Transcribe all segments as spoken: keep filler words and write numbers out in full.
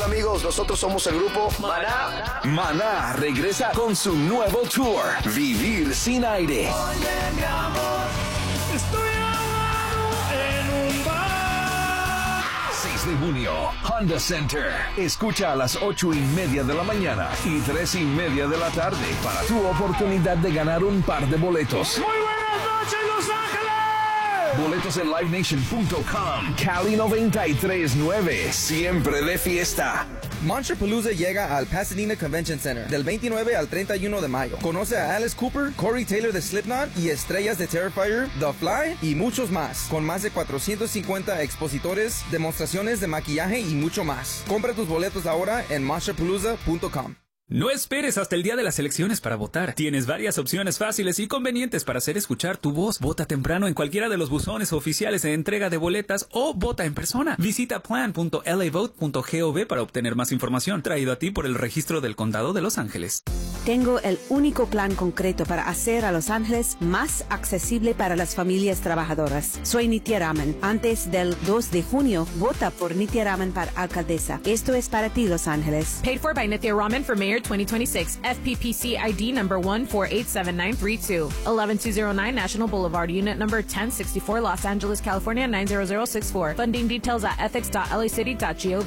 Hola amigos, nosotros somos el grupo Maná. Maná regresa con su nuevo tour, Vivir Sin Aire. Oye, mi amor, estoy ahogado en un bar. seis de junio, Honda Center. Escucha a las ocho y media de la mañana y tres y media de la tarde para tu oportunidad de ganar un par de boletos. Muy buenas noches, Los Ángeles. Boletos en live nation punto com. Cali noventa y tres punto nueve. Siempre de fiesta. Monsterpalooza llega al Pasadena Convention Center del veintinueve al treinta y uno de mayo. Conoce a Alice Cooper, Corey Taylor de Slipknot y estrellas de Terrifier, The Fly y muchos más. Con más de cuatrocientos cincuenta expositores, demostraciones de maquillaje y mucho más. Compra tus boletos ahora en monsterpalooza punto com. No esperes hasta el día de las elecciones para votar. Tienes varias opciones fáciles y convenientes para hacer escuchar tu voz. Vota temprano en cualquiera de los buzones oficiales de entrega de boletas o vota en persona. Visita plan punto l a vote punto gov para obtener más información. Traído a ti por el Registro del Condado de Los Ángeles. Tengo el único plan concreto para hacer a Los Ángeles más accesible para las familias trabajadoras. Soy Nitya Raman. Antes del dos de junio, vota por Nitya Raman para alcaldesa. Esto es para ti, Los Ángeles. Paid for by Nitya Raman for Mayor twenty twenty-six. F P P C I D number one four eight seven nine three two. eleven two oh nine National Boulevard, Unit number ten sixty-four, Los Angeles, California nine zero zero six four. Funding details at ethics dot l a city dot gov.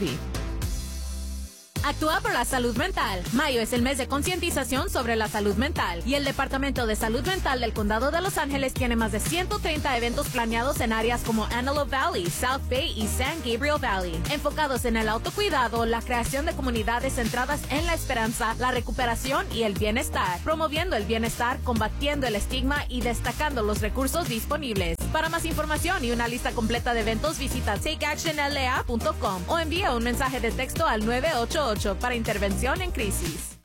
Actúa por la salud mental. Mayo es el mes de concientización sobre la salud mental y el Departamento de Salud Mental del Condado de Los Ángeles tiene más de ciento treinta eventos planeados en áreas como Antelope Valley, South Bay y San Gabriel Valley, enfocados en el autocuidado, la creación de comunidades centradas en la esperanza, la recuperación y el bienestar, promoviendo el bienestar, combatiendo el estigma y destacando los recursos disponibles. Para más información y una lista completa de eventos, visita take action l a punto com o envía un mensaje de texto al nueve ocho ocho para intervención en crisis.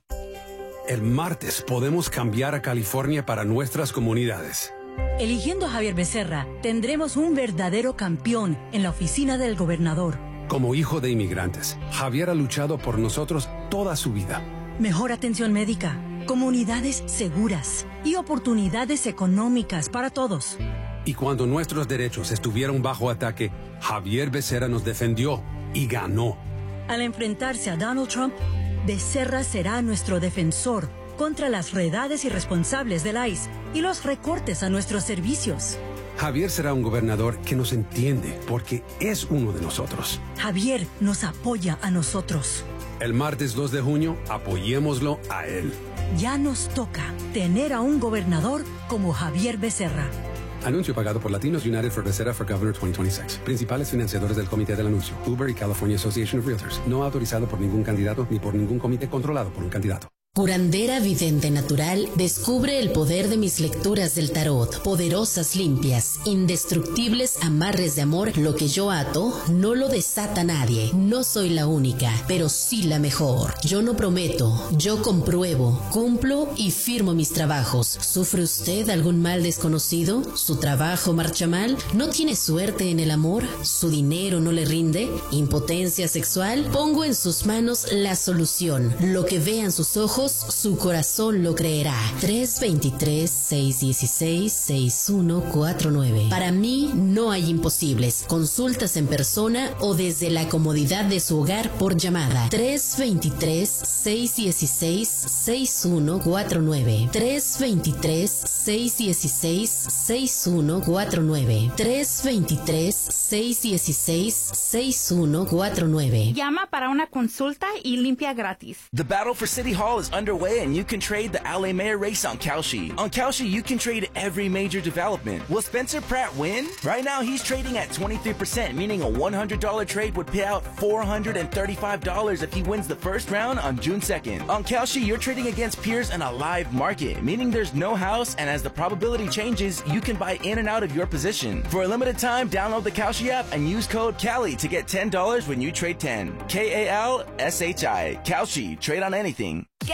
El martes podemos cambiar a California para nuestras comunidades. Eligiendo a Javier Becerra, tendremos un verdadero campeón en la oficina del gobernador. Como hijo de inmigrantes, Javier ha luchado por nosotros toda su vida. Mejor atención médica, comunidades seguras y oportunidades económicas para todos. Y cuando nuestros derechos estuvieron bajo ataque, Javier Becerra nos defendió y ganó. Al enfrentarse a Donald Trump, Becerra será nuestro defensor contra las redades irresponsables del I C E y los recortes a nuestros servicios. Javier será un gobernador que nos entiende porque es uno de nosotros. Javier nos apoya a nosotros. El martes dos de junio, apoyémoslo a él. Ya nos toca tener a un gobernador como Javier Becerra. Anuncio pagado por Latinos United for Becerra for Governor veinte veintiséis. Principales financiadores del comité del anuncio: Uber y California Association of Realtors. No autorizado por ningún candidato ni por ningún comité controlado por un candidato. Curandera vidente natural, descubre el poder de mis lecturas del tarot. Poderosas, limpias, indestructibles amarres de amor. Lo que yo ato no lo desata nadie. No soy la única, pero sí la mejor. Yo no prometo, yo compruebo, cumplo y firmo mis trabajos. ¿Sufre usted algún mal desconocido? ¿Su trabajo marcha mal? ¿No tiene suerte en el amor? ¿Su dinero no le rinde? ¿Impotencia sexual? Pongo en sus manos la solución. Lo que vean sus ojos, su corazón lo creerá. tres dos tres, seis uno seis, seis uno cuatro nueve. Para mí no hay imposibles. Consultas en persona o desde la comodidad de su hogar por llamada. tres dos tres, seis uno seis, seis uno cuatro nueve. tres dos tres, seis uno seis, seis uno cuatro nueve. tres dos tres, seis uno seis, seis uno cuatro nueve. Llama para una consulta y limpia gratis. The battle for City Hall is underway and you can trade the L A Mayor race on Kalshi. On Kalshi, you can trade every major development. Will Spencer Pratt win? Right now, he's trading at twenty-three percent, meaning a one hundred dollars trade would pay out four hundred thirty-five dollars if he wins the first round on June second. On Kalshi, you're trading against peers in a live market, meaning there's no house, and as the probability changes, you can buy in and out of your position. For a limited time, download the Kalshi app and use code Cali to get ten dollars when you trade ten. K A L S H I. Kalshi. Trade on anything. Get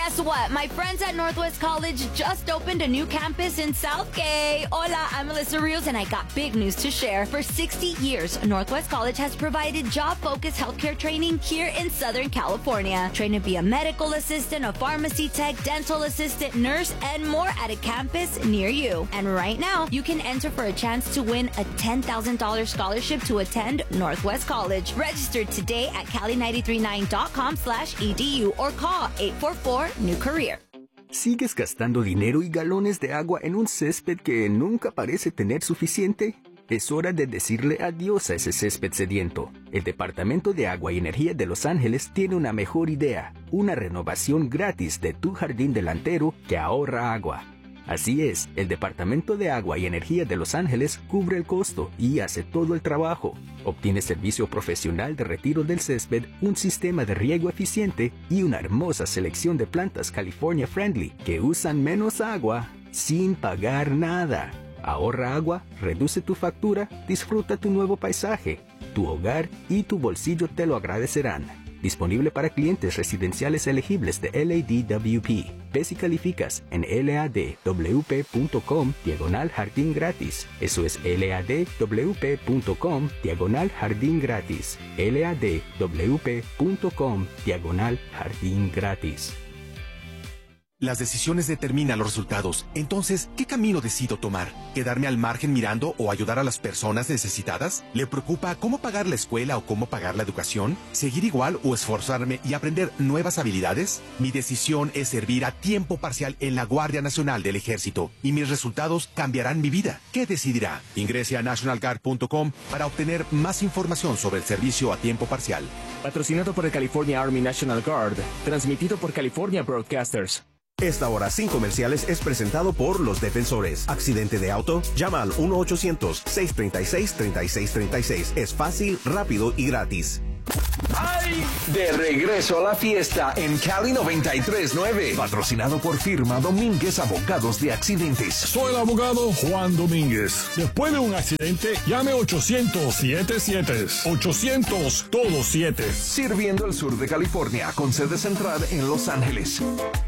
Guess what? My friends at Northwest College just opened a new campus in Southgate. Hola, I'm Melissa Rios, and I got big news to share. For sixty years, Northwest College has provided job-focused healthcare training here in Southern California. Train to be a medical assistant, a pharmacy tech, dental assistant, nurse, and more at a campus near you. And right now, you can enter for a chance to win a ten thousand dollars scholarship to attend Northwest College. Register today at cali nine three nine dot com slash E D U or call eight four four new career. ¿Sigues gastando dinero y galones de agua en un césped que nunca parece tener suficiente? Es hora de decirle adiós a ese césped sediento. El Departamento de Agua y Energía de Los Ángeles tiene una mejor idea, una renovación gratis de tu jardín delantero que ahorra agua. Así es, el Departamento de Agua y Energía de Los Ángeles cubre el costo y hace todo el trabajo. Obtiene servicio profesional de retiro del césped, un sistema de riego eficiente y una hermosa selección de plantas California Friendly que usan menos agua sin pagar nada. Ahorra agua, reduce tu factura, disfruta tu nuevo paisaje. Tu hogar y tu bolsillo te lo agradecerán. Disponible para clientes residenciales elegibles de L A D W P. Ve si calificas en ladwp.com diagonal jardín gratis. Eso es ladwp.com diagonal jardín gratis. ladwp.com diagonal jardín gratis. Las decisiones determinan los resultados. Entonces, ¿qué camino decido tomar? ¿Quedarme al margen mirando o ayudar a las personas necesitadas? ¿Le preocupa cómo pagar la escuela o cómo pagar la educación? ¿Seguir igual o esforzarme y aprender nuevas habilidades? Mi decisión es servir a tiempo parcial en la Guardia Nacional del Ejército y mis resultados cambiarán mi vida. ¿Qué decidirá? Ingrese a national guard punto com para obtener más información sobre el servicio a tiempo parcial. Patrocinado por el California Army National Guard. Transmitido por California Broadcasters. Esta hora sin comerciales es presentado por Los Defensores. ¿Accidente de auto? Llama al uno ochocientos, seis tres seis, tres seis tres seis. Es fácil, rápido y gratis. ¡Ay! De regreso a la fiesta en Cali noventa y tres punto nueve. Patrocinado por Firma Domínguez Abogados de Accidentes. Soy el abogado Juan Domínguez. Después de un accidente, llame ochocientos siete siete. ochocientos, todos siete. Sirviendo el sur de California con sede central en Los Ángeles.